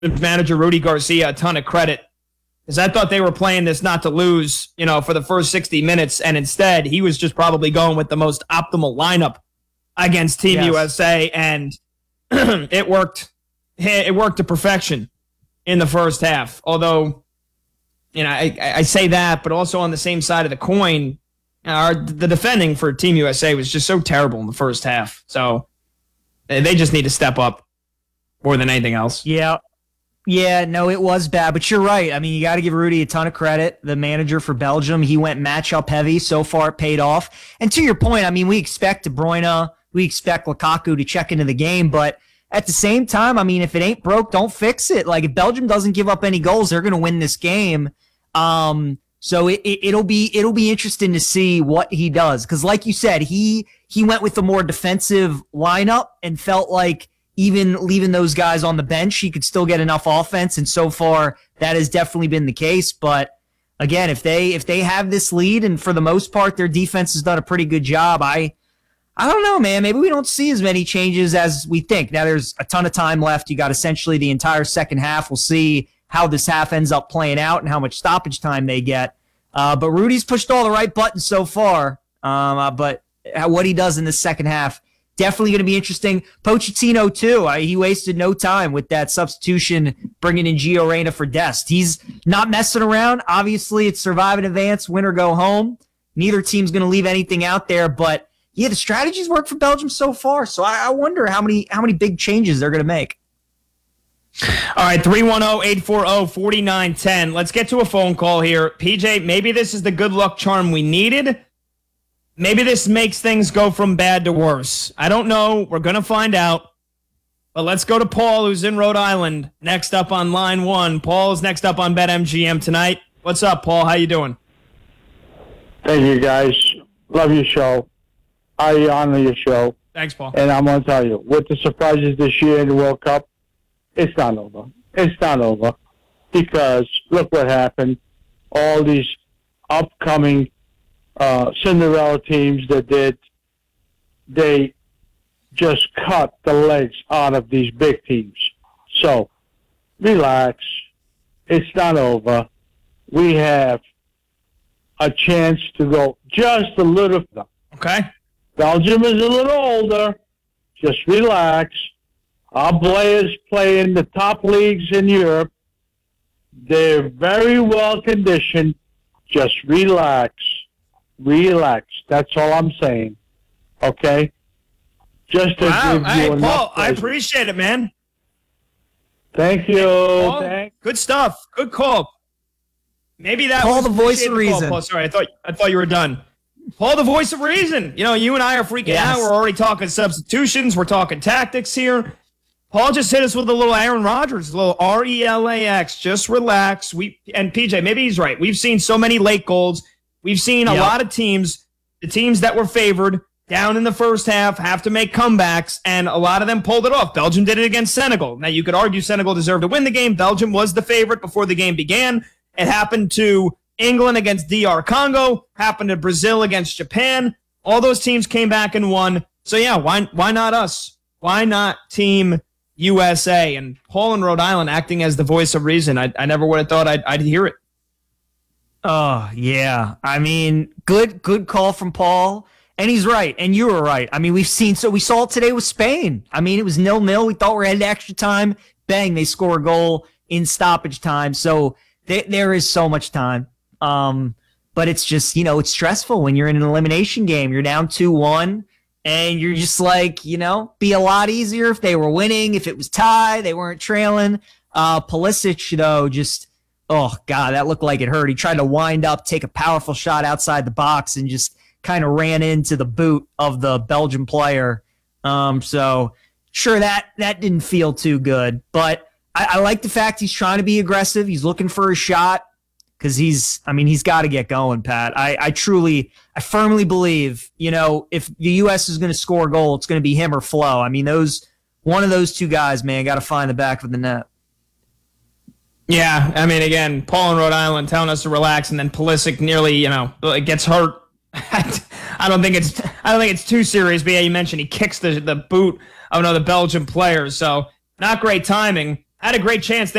manager Rudy Garcia a ton of credit, because I thought they were playing this not to lose, for the first 60 minutes, and instead he was just probably going with the most optimal lineup against Team USA, and it worked. It worked to perfection in the first half. Although, I say that, but also on the same side of the coin, the defending for Team USA was just so terrible in the first half. So they just need to step up more than anything else. Yeah. Yeah, no, it was bad, but you're right. I mean, you got to give Rudy a ton of credit. The manager for Belgium, he went matchup heavy. So far, it paid off. And to your point, I mean, we expect De Bruyne, we expect Lukaku to check into the game, but at the same time, I mean, if it ain't broke, don't fix it. Like, if Belgium doesn't give up any goals, they're going to win this game. So it'll be interesting to see what he does, because, like you said, he went with the more defensive lineup and felt like even leaving those guys on the bench, he could still get enough offense. And so far, that has definitely been the case. But again, if they have this lead, and for the most part, their defense has done a pretty good job, I don't know, man. Maybe we don't see as many changes as we think. Now, there's a ton of time left. You got essentially the entire second half. We'll see how this half ends up playing out and how much stoppage time they get. But Rudy's pushed all the right buttons so far. But what he does in the second half, definitely going to be interesting. Pochettino, too. He wasted no time with that substitution, bringing in Gio Reyna for Dest. He's not messing around. Obviously, it's survive and advance, win or go home. Neither team's going to leave anything out there. But, yeah, the strategies work for Belgium so far. So I wonder how many big changes they're going to make. All right, 310-840-4910. Let's get to a phone call here. PJ, maybe this is the good luck charm we needed. Maybe this makes things go from bad to worse. I don't know. We're going to find out. But let's go to Paul, who's in Rhode Island, next up on line one. Paul is next up on BetMGM tonight. What's up, Paul? How you doing? Thank you, guys. Love your show. I honor your show. Thanks, Paul. And I'm going to tell you, with the surprises this year in the World Cup, it's not over. It's not over. Because look what happened. All these upcoming Cinderella teams they just cut the legs out of these big teams. So, relax. It's not over. We have a chance to go just a little further. Okay. Belgium is a little older. Just relax. Our players play in the top leagues in Europe. They're very well conditioned. Just relax. Relax. That's all I'm saying. Okay? Just to give you enough Paul, pleasure. I appreciate it, man. Thank you. Paul, good stuff. Good call. Maybe that Paul, was the voice of reason. Paul, sorry, I thought you were done. Paul, the voice of reason. You and I are freaking out. We're already talking substitutions. We're talking tactics here. Paul just hit us with a little Aaron Rodgers, a little RELAX. Just relax. And PJ, maybe he's right. We've seen so many late goals. We've seen a lot of teams, the teams that were favored down in the first half, have to make comebacks, and a lot of them pulled it off. Belgium did it against Senegal. Now, you could argue Senegal deserved to win the game. Belgium was the favorite before the game began. It happened to England against DR Congo, happened to Brazil against Japan. All those teams came back and won. So, yeah, why not us? Why not Team USA? And Paul in Rhode Island acting as the voice of reason. I never would have thought I'd hear it. Oh, yeah. I mean, good call from Paul. And he's right. And you were right. I mean, we saw it today with Spain. I mean, it was 0-0. We thought we were headed to extra time. Bang, they score a goal in stoppage time. So there is so much time. But it's just, it's stressful when you're in an elimination game. You're down 2-1. And you're just like, be a lot easier if they were winning, if it was tie, they weren't trailing. Pulisic, though, just, oh, God, that looked like it hurt. He tried to wind up, take a powerful shot outside the box, and just kind of ran into the boot of the Belgian player. So, sure, that didn't feel too good. But I like the fact he's trying to be aggressive. He's looking for a shot. Because he's got to get going, Pat. I firmly believe, if the U.S. is going to score a goal, it's going to be him or Flo. I mean, one of those two guys, man, got to find the back of the net. Yeah, I mean, again, Paul in Rhode Island telling us to relax, and then Pulisic nearly, gets hurt. I don't think it's too serious. But yeah, you mentioned he kicks the boot of another Belgian player, so not great timing. had a great chance.